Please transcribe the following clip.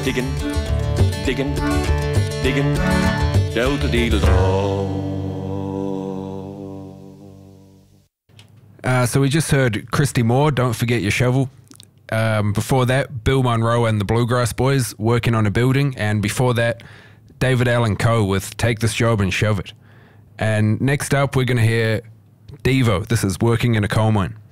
digging, digging, digging, do-do-dee-do-do. So we just heard Christy Moore, Don't Forget Your Shovel. Before that, Bill Monroe and the Bluegrass Boys, Working on a Building. And before that, David Allan Coe with Take This Job and Shove It. And next up, we're going to hear Devo. This is Working in a Coal Mine.